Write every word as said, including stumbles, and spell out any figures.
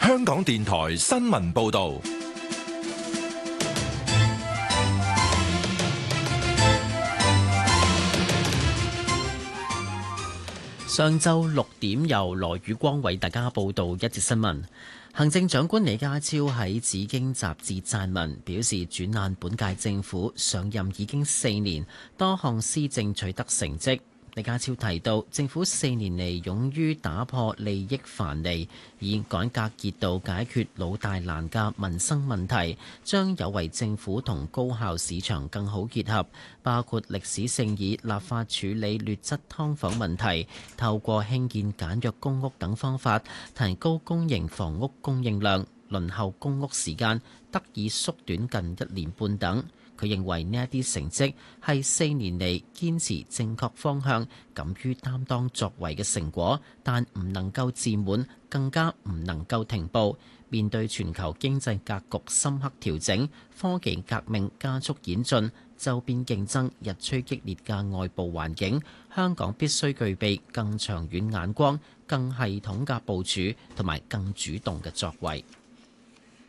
香港電台新聞報道。 上晝六點，由羅宇光為大家報道一節新聞。行政長官李家超喺《紫荊》雜誌撰文，表示轉眼本屆政府上任已經四年，多項施政取得成績。李家超提到，政府四年嚟勇於打破利益藩籬，以改革熱度解決老大難嘅民生問題，將有為政府同高效市場更好結合，包括歷史性以立法處理劣質劏房問題，透過興建簡約公屋等方法，提高公營房屋供應量，輪候公屋時間得以縮短近一年半等。佢認為呢一啲成績係四年嚟堅持正確方向、敢於擔當作為嘅成果，但唔能夠自滿，更加唔能夠停步。面對全球經濟格局深刻調整、科技革命加速演進、周邊競爭日趨激烈嘅外部環境，香港必須具備更長遠眼光、更系統嘅部署同埋更主動嘅作為。